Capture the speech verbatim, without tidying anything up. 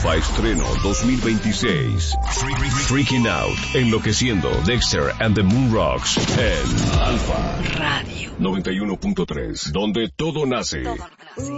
Alpha Estreno dos mil veintiséis. Freaking Out, Enloqueciendo, Dexter and the Moon Rocks en Alpha Radio noventa y uno punto tres, donde todo nace. Todo nace.